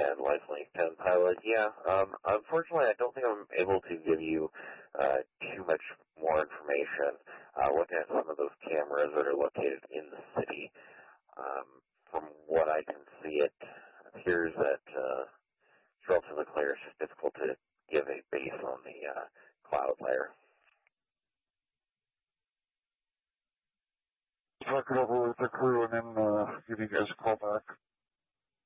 and LifeLink 10 pilot. Yeah, unfortunately, I don't think I'm able to give you too much more information. Looking at some of those cameras that are located in the city, from what I can see, it appears that it's relatively clear. It's just difficult to give a base on the cloud layer. Talk it over with the crew and then give you guys a call back.